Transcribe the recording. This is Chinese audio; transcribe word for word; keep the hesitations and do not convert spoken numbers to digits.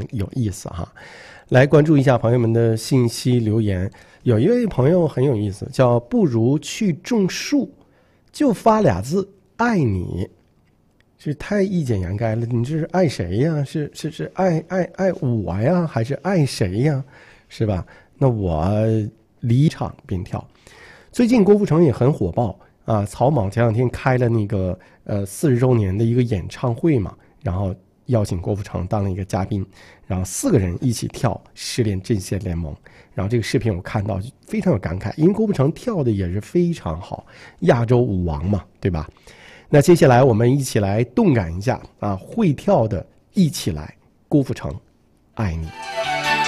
有意思哈。来关注一下朋友们的信息留言，有一位朋友很有意思，叫不如去种树，就发俩字爱你，是太一简言赅了。你这是爱谁呀？是是是爱爱爱我呀，还是爱谁呀？是吧？那我离场便跳。最近郭富城也很火爆啊，草蜢前两天开了那个呃四十周年的一个演唱会嘛，然后邀请郭富城当了一个嘉宾，然后四个人一起跳《失恋阵线联盟》，然后这个视频我看到非常有感慨，因为郭富城跳的也是非常好，亚洲舞王嘛，对吧？那接下来我们一起来动感一下啊，会跳的一起来，郭富城，爱你。